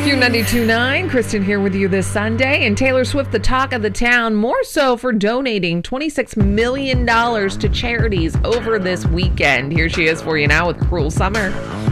Q92.9, Kristen here with you this Sunday. And Taylor Swift, the talk of the town, more so for donating $26 million to charities over this weekend. Here she is for you now with Cruel Summer.